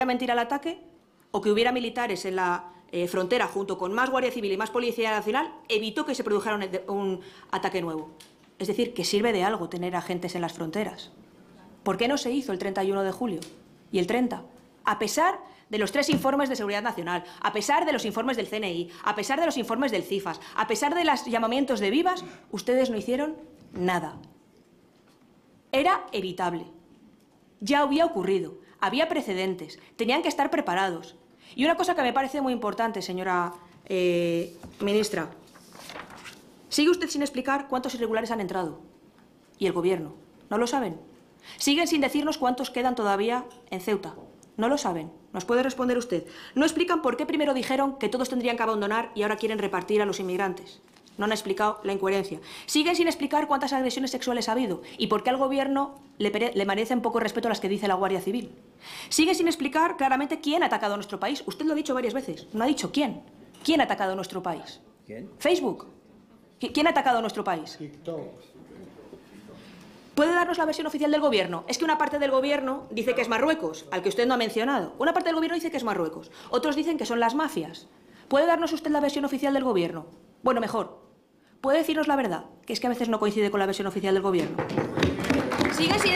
mentir al ataque o que hubiera militares en la frontera junto con más Guardia Civil y más Policía Nacional evitó que se produjera un ataque nuevo. Es decir, que sirve de algo tener agentes en las fronteras. ¿Por qué no se hizo el 31 de julio y el 30? A pesar de los 3 informes de Seguridad Nacional, a pesar de los informes del CNI, a pesar de los informes del CIFAS, a pesar de los llamamientos de vivas, ustedes no hicieron nada. Era evitable. Ya había ocurrido, había precedentes, tenían que estar preparados. Y una cosa que me parece muy importante, señora ministra, sigue usted sin explicar cuántos irregulares han entrado. Y el Gobierno, ¿no lo saben? Siguen sin decirnos cuántos quedan todavía en Ceuta. No lo saben. ¿Nos puede responder usted? No explican por qué primero dijeron que todos tendrían que abandonar y ahora quieren repartir a los inmigrantes. No han explicado la incoherencia. Siguen sin explicar cuántas agresiones sexuales ha habido y por qué al Gobierno le merecen poco respeto las que dice la Guardia Civil. Sigue sin explicar claramente quién ha atacado a nuestro país. Usted lo ha dicho varias veces. No ha dicho quién. ¿Quién ha atacado a nuestro país? ¿Quién? Facebook. ¿Quién ha atacado a nuestro país? TikTok. ¿Puede darnos la versión oficial del Gobierno? Es que una parte del Gobierno dice que es Marruecos, al que usted no ha mencionado. Una parte del Gobierno dice que es Marruecos. Otros dicen que son las mafias. ¿Puede darnos usted la versión oficial del Gobierno? Bueno, mejor. ¿Puede decirnos la verdad? Que es que a veces no coincide con la versión oficial del Gobierno. Siguen sin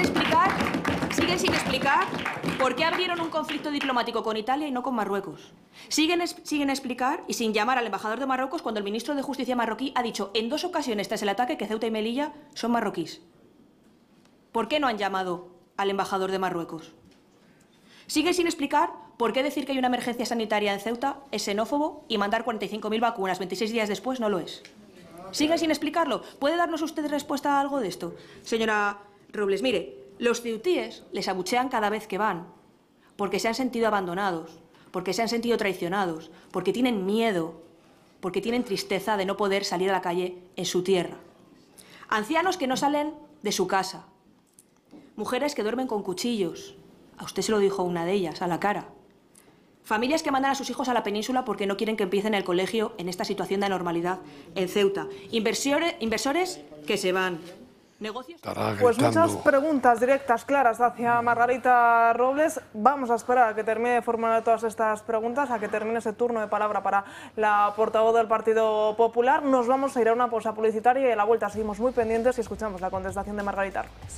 explicar por qué abrieron un conflicto diplomático con Italia y no con Marruecos. Siguen explicar y sin llamar al embajador de Marruecos cuando el ministro de Justicia marroquí ha dicho en 2 ocasiones tras el ataque que Ceuta y Melilla son marroquíes. ¿Por qué no han llamado al embajador de Marruecos? Sigue sin explicar por qué decir que hay una emergencia sanitaria en Ceuta es xenófobo y mandar 45.000 vacunas 26 días después no lo es. Sigue sin explicarlo. ¿Puede darnos usted respuesta a algo de esto? Señora Robles, mire, los ceutíes les abuchean cada vez que van porque se han sentido abandonados, porque se han sentido traicionados, porque tienen miedo, porque tienen tristeza de no poder salir a la calle en su tierra. Ancianos que no salen de su casa. Mujeres que duermen con cuchillos. A usted se lo dijo una de ellas, a la cara. Familias que mandan a sus hijos a la península porque no quieren que empiecen el colegio en esta situación de anormalidad en Ceuta. Inversores que se van. Negocios. Pues muchas preguntas directas, claras, hacia Margarita Robles. Vamos a esperar a que termine de formular todas estas preguntas, a que termine ese turno de palabra para la portavoz del Partido Popular. Nos vamos a ir a una pausa publicitaria y a la vuelta seguimos muy pendientes y escuchamos la contestación de Margarita Robles.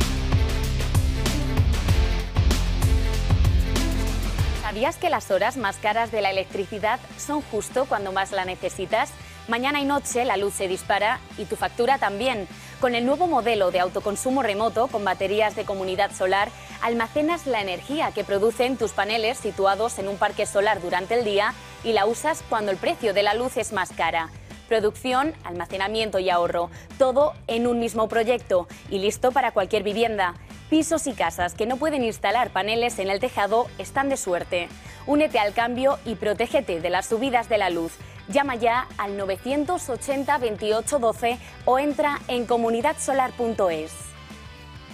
¿Sabías que las horas más caras de la electricidad son justo cuando más la necesitas? Mañana y noche la luz se dispara y tu factura también. Con el nuevo modelo de autoconsumo remoto con baterías de comunidad solar, almacenas la energía que producen tus paneles situados en un parque solar durante el día y la usas cuando el precio de la luz es más cara. Producción, almacenamiento y ahorro, todo en un mismo proyecto y listo para cualquier vivienda. Pisos y casas que no pueden instalar paneles en el tejado están de suerte. Únete al cambio y protégete de las subidas de la luz. Llama ya al 980 28 12 o entra en comunidadsolar.es.